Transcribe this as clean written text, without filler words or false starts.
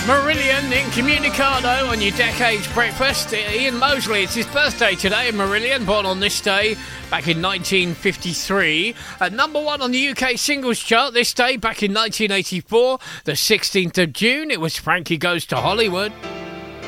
Marillion Incommunicado on your Decades Breakfast. Ian Mosley, it's his birthday today. Marillion, born on this day back in 1953. At number one on the UK singles chart this day back in 1984, the 16th of June. It was Frankie Goes to Hollywood.